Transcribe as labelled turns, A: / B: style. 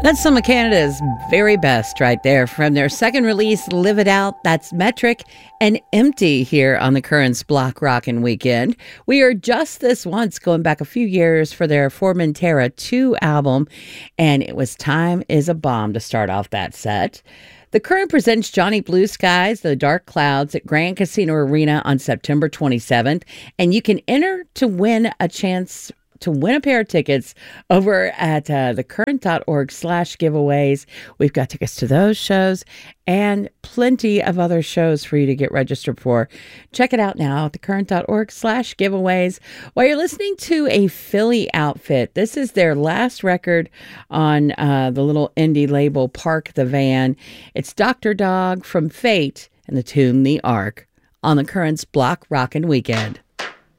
A: That's some of Canada's very best right there. From their second release, Live It Out, that's Metric and Empty here on the Currents Block Rockin' Weekend. We are just this once going back a few years for their Formentera 2 album, and it was Time is a Bomb to start off that set. The Current presents Johnny Blue Skies, The Dark Clouds at Grand Casino Arena on September 27th, and you can enter to win a chance to win a pair of tickets over at thecurrent.org/giveaways. We've got tickets to those shows and plenty of other shows for you to get registered for. Check it out now at thecurrent.org/giveaways. While you're listening to a Philly outfit, this is their last record on the little indie label Park the Van. It's Dr. Dog from Fate and the tune The Ark on the Current's Block Rockin' Weekend.